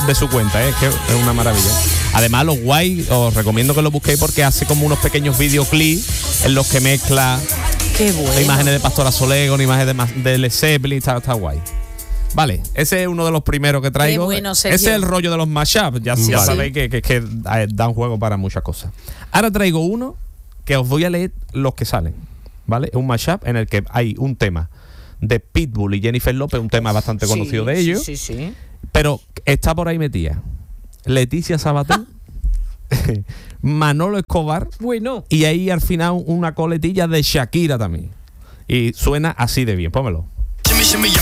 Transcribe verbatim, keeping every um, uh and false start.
de su cuenta, ¿eh? Es que es una maravilla. Además, los guay, os recomiendo que lo busquéis porque hace como unos pequeños videoclips en los que mezcla Qué bueno. imágenes de Pastora Soler con imágenes de, de Led Zeppelin, está, está guay. Vale, ese es uno de los primeros que traigo. Qué bueno, ese es el rollo de los mashups. Ya, ya Vale. sabéis que, que, que dan juego para muchas cosas. Ahora traigo uno que os voy a leer los que salen. ¿Vale? Es un mashup en el que hay un tema de Pitbull y Jennifer López, un tema bastante Sí, conocido de ellos. Sí, sí, sí. Pero está por ahí metida Leticia Sabater, Manolo Escobar, Bueno. y ahí al final una coletilla de Shakira también. Y suena así de bien, pónmelo.